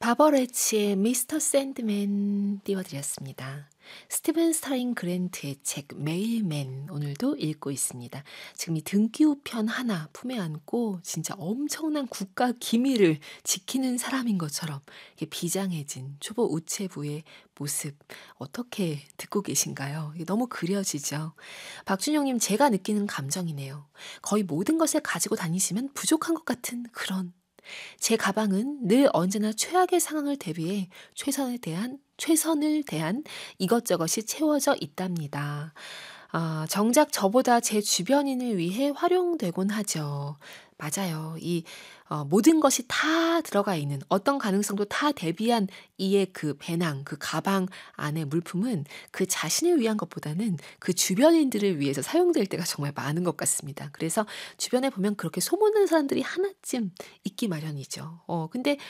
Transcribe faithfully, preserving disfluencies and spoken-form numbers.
바버레치의 미스터 샌드맨 띄워드렸습니다. 스티븐 스타링 그랜트의 책 메일맨 오늘도 읽고 있습니다. 지금 이 등기우편 하나 품에 안고 진짜 엄청난 국가 기밀을 지키는 사람인 것처럼 이게 비장해진 초보 우체부의 모습 어떻게 듣고 계신가요? 이게 너무 그려지죠. 박준영님 제가 느끼는 감정이네요. 거의 모든 것을 가지고 다니시면 부족한 것 같은 그런 제 가방은 늘 언제나 최악의 상황을 대비해 최선에 대한 최선을 대한 이것저것이 채워져 있답니다. 아, 정작 저보다 제 주변인을 위해 활용되곤 하죠. 맞아요. 이 어, 모든 것이 다 들어가 있는 어떤 가능성도 다 대비한 이의 그 배낭, 그 가방 안에 물품은 그 자신을 위한 것보다는 그 주변인들을 위해서 사용될 때가 정말 많은 것 같습니다. 그래서 주변에 보면 그렇게 소문난 사람들이 하나쯤 있기 마련이죠. 어, 근데